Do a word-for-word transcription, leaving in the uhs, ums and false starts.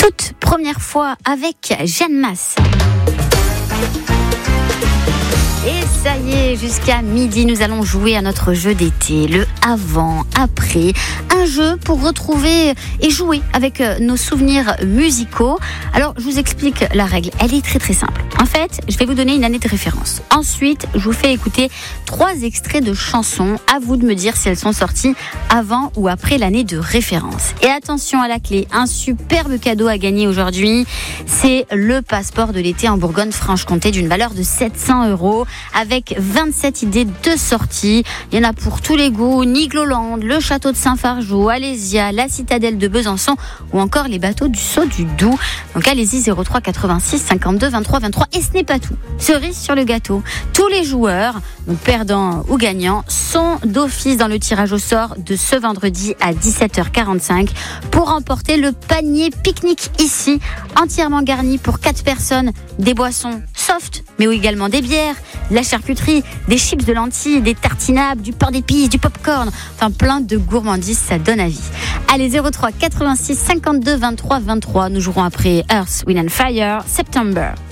toute première fois avec Jeanne Masse. Et ça y est, jusqu'à midi, nous allons jouer à notre jeu d'été, le avant, après, un jeu pour retrouver et jouer avec nos souvenirs musicaux. Alors, je vous explique la règle, elle est très très simple. En fait, je vais vous donner une année de référence. Ensuite, je vous fais écouter trois extraits de chansons. À vous de me dire si elles sont sorties avant ou après l'année de référence. Et attention à la clé, un superbe cadeau à gagner aujourd'hui, c'est le passeport de l'été en Bourgogne-Franche-Comté d'une valeur de sept cents euros. Avec vingt-sept idées de sorties. Il y en a pour tous les goûts. Nigloland, le château de Saint-Fargeau, Alésia, la citadelle de Besançon ou encore les bateaux du Saut du Doubs. Donc allez-y, zéro trois quatre-vingt-six cinquante-deux vingt-trois vingt-trois. Et ce n'est pas tout. Cerise sur le gâteau. Tous les joueurs, donc perdants ou gagnants, sont d'office dans le tirage au sort de ce vendredi à dix-sept heures quarante-cinq pour remporter le panier pique-nique ici, entièrement garni pour quatre personnes, des boissons soft, mais également des bières, la charcuterie, des chips de lentilles, des tartinables, du pain d'épices, du popcorn, enfin plein de gourmandises, ça donne envie. Allez, zéro trois quatre-vingt-six cinquante-deux vingt-trois vingt-trois, nous jouerons après Earth, Wind and Fire, September.